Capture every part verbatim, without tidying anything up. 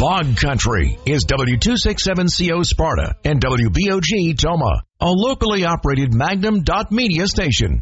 Fog Country is W two sixty-seven C O Sparta and W B O G Toma, a locally operated Magnum dot media station.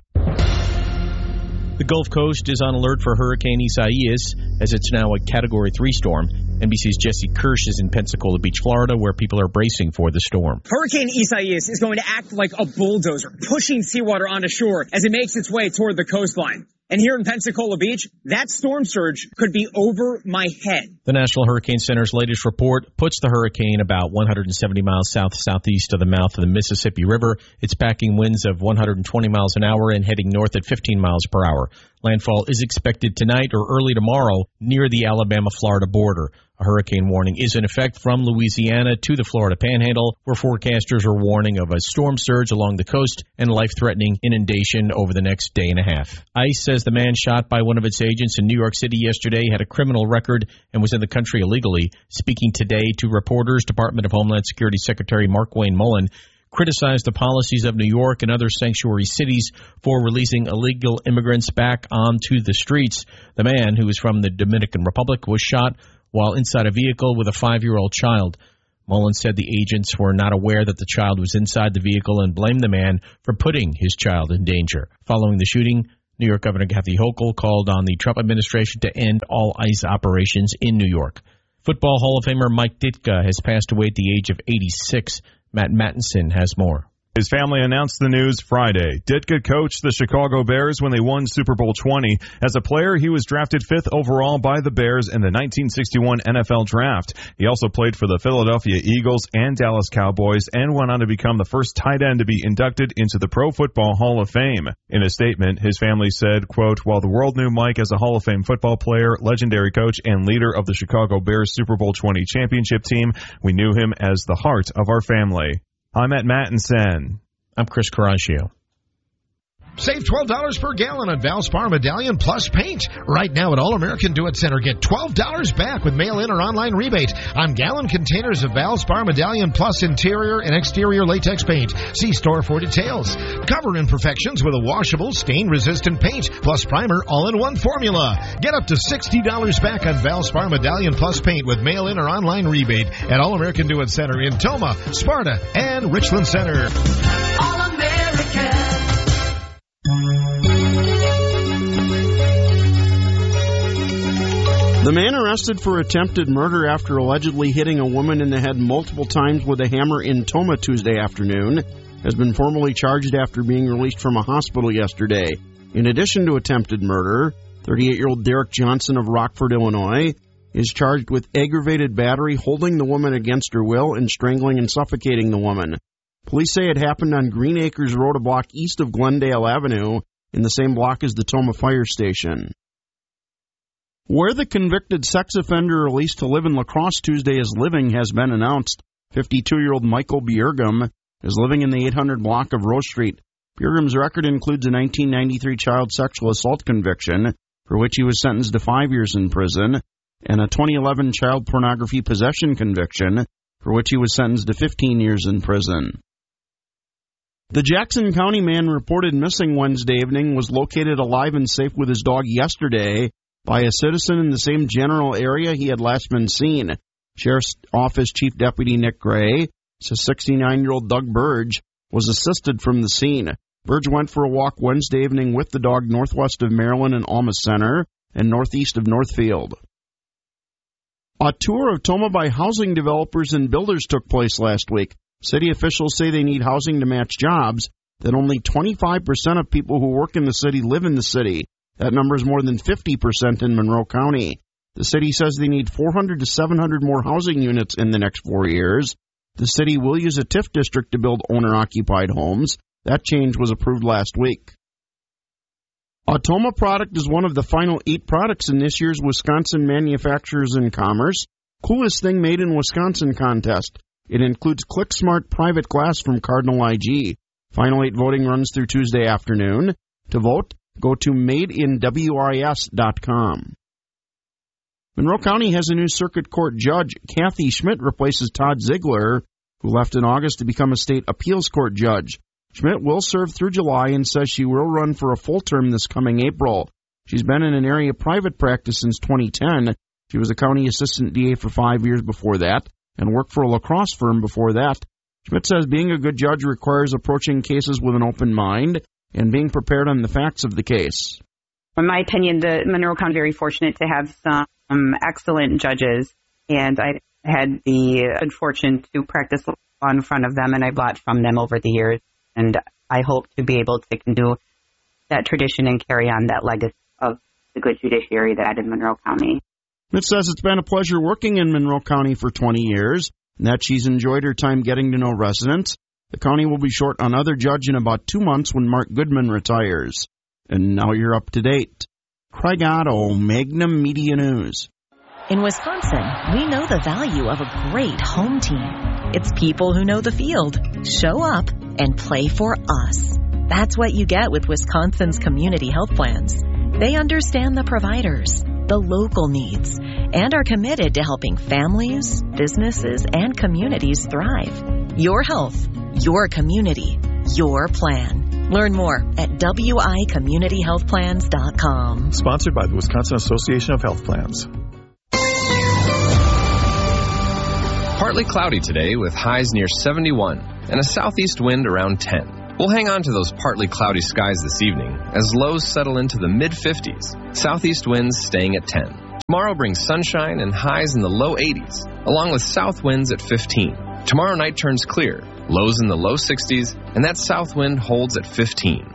The Gulf Coast is on alert for Hurricane Isaias, as it's now a Category three storm. N B C's Jesse Kirsch is in Pensacola Beach, Florida, where people are bracing for the storm. Hurricane Isaias is going to act like a bulldozer, pushing seawater onto shore as it makes its way toward the coastline. And here in Pensacola Beach, that storm surge could be over my head. The National Hurricane Center's latest report puts the hurricane about one hundred seventy miles south-southeast of the mouth of the Mississippi River. It's packing winds of one hundred twenty miles an hour and heading north at fifteen miles per hour. Landfall is expected tonight or early tomorrow near the Alabama-Florida border. A hurricane warning is in effect from Louisiana to the Florida Panhandle, where forecasters are warning of a storm surge along the coast and life-threatening inundation over the next day and a half. ICE says the man shot by one of its agents in New York City yesterday had a criminal record and was in the country illegally. Speaking today to reporters, Department of Homeland Security Secretary Markwayne Mullin criticized the policies of New York and other sanctuary cities for releasing illegal immigrants back onto the streets. The man, who is from the Dominican Republic, was shot while inside a vehicle with a five-year-old child. Mullin said the agents were not aware that the child was inside the vehicle and blamed the man for putting his child in danger. Following the shooting, New York Governor Kathy Hochul called on the Trump administration to end all ICE operations in New York. Football Hall of Famer Mike Ditka has passed away at the age of eighty-six. Matt Mattinson has more. His family announced the news Friday. Ditka coached the Chicago Bears when they won Super Bowl twenty. As a player, he was drafted fifth overall by the Bears in the nineteen sixty-one N F L Draft. He also played for the Philadelphia Eagles and Dallas Cowboys and went on to become the first tight end to be inducted into the Pro Football Hall of Fame. In a statement, his family said, quote, "While the world knew Mike as a Hall of Fame football player, legendary coach, and leader of the Chicago Bears Super Bowl twenty championship team, we knew him as the heart of our family." I'm Matt Mattinson. I'm Chris Caraccio. Save twelve dollars per gallon on Valspar Medallion Plus paint. Right now at All American Do It Center, get twelve dollars back with mail-in or online rebate on gallon containers of Valspar Medallion Plus interior and exterior latex paint. See store for details. Cover imperfections with a washable, stain-resistant paint plus primer all in one formula. Get up to sixty dollars back on Valspar Medallion Plus paint with mail-in or online rebate at All American Do It Center in Toma, Sparta, and Richland Center. All American. The man arrested for attempted murder after allegedly hitting a woman in the head multiple times with a hammer in Toma Tuesday afternoon has been formally charged after being released from a hospital yesterday. In addition to attempted murder, thirty-eight-year-old Derek Johnson of Rockford, Illinois, is charged with aggravated battery, holding the woman against her will, and strangling and suffocating the woman. Police say it happened on Green Acres Road, a block east of Glendale Avenue, in the same block as the Toma Fire Station. Where the convicted sex offender released to live in La Crosse Tuesday is living has been announced. fifty-two-year-old Michael Bjergum is living in the eight hundred block of Rose Street. Bjergum's record includes a nineteen ninety-three child sexual assault conviction, for which he was sentenced to five years in prison, and a twenty eleven child pornography possession conviction, for which he was sentenced to fifteen years in prison. The Jackson County man reported missing Wednesday evening was located alive and safe with his dog yesterday by a citizen in the same general area he had last been seen. Sheriff's Office Chief Deputy Nick Gray says sixty-nine-year-old Doug Burge was assisted from the scene. Burge went for a walk Wednesday evening with the dog northwest of Maryland and Alma Center and northeast of Northfield. A tour of Toma by housing developers and builders took place last week. City officials say they need housing to match jobs, that only twenty-five percent of people who work in the city live in the city. That number is more than fifty percent in Monroe County. The city says they need four hundred to seven hundred more housing units in the next four years. The city will use a T I F district to build owner-occupied homes. That change was approved last week. A Toma product is one of the final eight products in this year's Wisconsin Manufacturers and Commerce Coolest Thing Made in Wisconsin contest. It includes ClickSmart Private Glass from Cardinal I G. Final eight voting runs through Tuesday afternoon. To vote, go to made in wis dot com. Monroe County has a new circuit court judge. Kathy Schmidt replaces Todd Ziegler, who left in August to become a state appeals court judge. Schmidt will serve through July and says she will run for a full term this coming April. She's been in an area of private practice since twenty ten. She was a county assistant D A for five years before that and worked for a lacrosse firm before that. Schmidt says being a good judge requires approaching cases with an open mind and being prepared on the facts of the case. In my opinion, the Monroe County is very fortunate to have some excellent judges, and I had the good fortune to practice law in front of them, and I've learned from them over the years, and I hope to be able to continue that tradition and carry on that legacy of the good judiciary that I had in Monroe County. Schmidt says it's been a pleasure working in Monroe County for twenty years, and that she's enjoyed her time getting to know residents. The county will be short another judge in about two months when Mark Goodman retires. And now you're up to date. Craig Otto, Magnum Media News. In Wisconsin, we know the value of a great home team. It's people who know the field, show up, and play for us. That's what you get with Wisconsin's community health plans. They understand the providers, the local needs, and are committed to helping families, businesses, and communities thrive. Your health, your community, your plan. Learn more at W I community health plans dot com. Sponsored by the Wisconsin Association of Health Plans. Partly cloudy today with highs near seventy-one and a southeast wind around ten. We'll hang on to those partly cloudy skies this evening as lows settle into the mid-fifties, southeast winds staying at ten. Tomorrow brings sunshine and highs in the low eighties, along with south winds at fifteen. Tomorrow night turns clear, lows in the low sixties, and that south wind holds at fifteen.